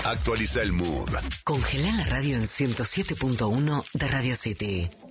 Actualiza el mood. Congela la radio en 107.1 de Radio City.